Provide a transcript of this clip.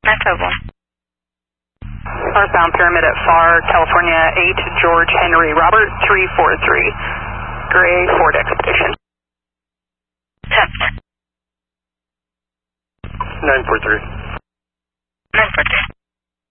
Northbound. Northbound Pyramid at FAR, California 8, George Henry Robert 343. Gray Ford Expedition. 10. 943.